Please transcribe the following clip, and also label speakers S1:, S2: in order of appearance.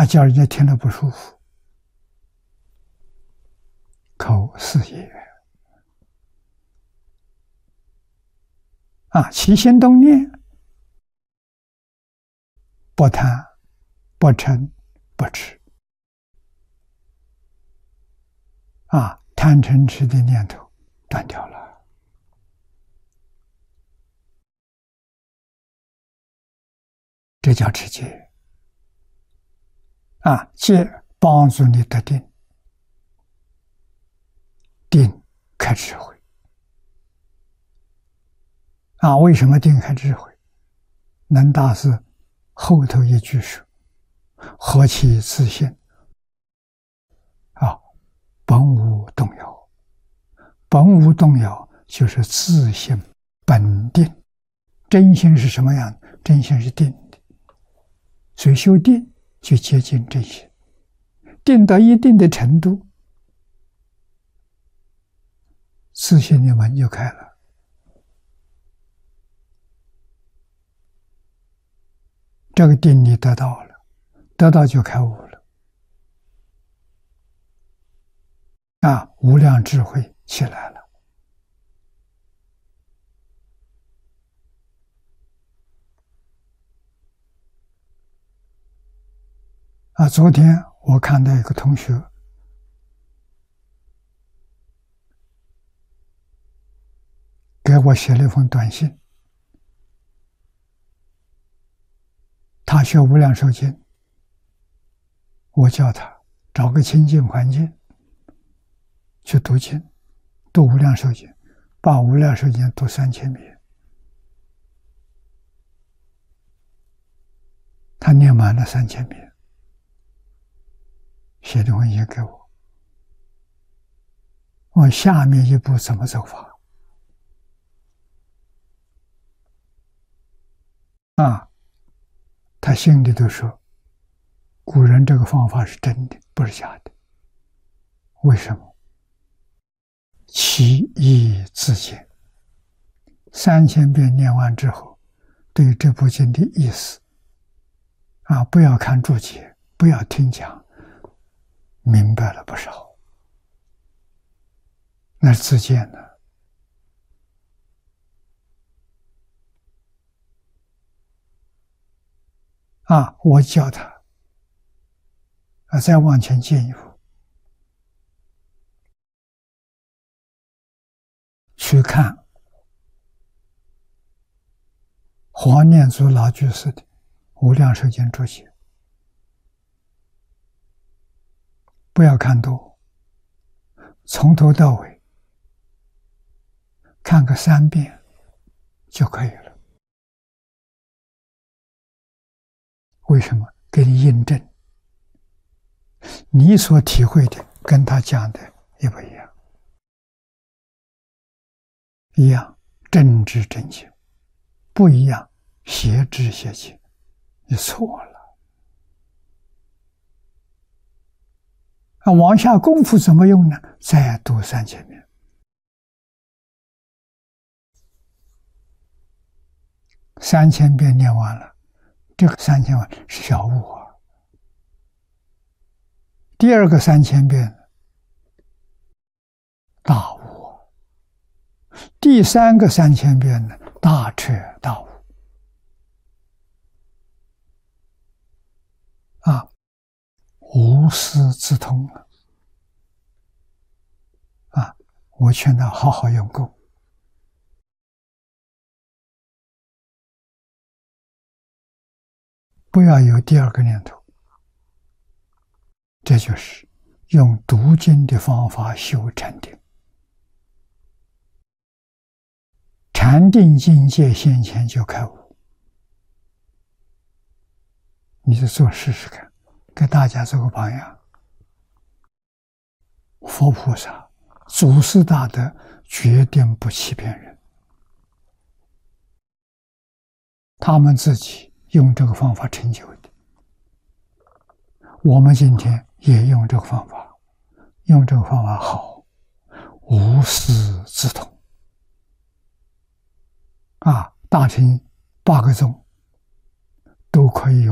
S1: 叫人家听了不舒服。口是也。起心动念，不贪、不嗔、不痴。贪嗔痴的念头断掉了。这叫持戒。戒帮助你得定，定开智慧。为什么定开智慧？能大师后头一句说：“何其自信！”本无动摇。本无动摇就是自性本定。真心是什么样？真心是定的，所以修定就接近真心。定到一定的程度，自信的门就开了。这个定你得到了，得到就开悟了。无量智慧起来了。昨天我看到一个同学给我写了一封短信，他学无量寿经，我叫他找个清净环境去读经，读无量寿经，把无量寿经读3000遍。他念完了3000遍，写的文也给我。我下面一步怎么走法？他心里头说，古人这个方法是真的，不是假的。为什么？其意自见。3000遍念完之后，对这部经的意思不要看注解，不要听讲，明白了不少。那是自见呢。我教他再往前进一步，去看黄念祖老居士的《无量寿经注解》，不要看多，从头到尾看个3遍就可以了。为什么？给你印证，你所体会的跟他讲的也不一样。一样正知正见，不一样邪知邪见，你错了。往下功夫怎么用呢？再读3000遍。3000遍念完了，这个3000遍是小悟第二个3000遍大悟第3个3000遍呢，大彻大悟无师自通我劝他好好用功，不要有第二个念头。这就是用读经的方法修禅定。禅定境界现前就开悟，你就做试试看，给大家做个榜样。佛菩萨、祖师大德决定不欺骗人，他们自己用这个方法成就的。我们今天也用这个方法，用这个方法好，无师自通大乘8个宗都可以用。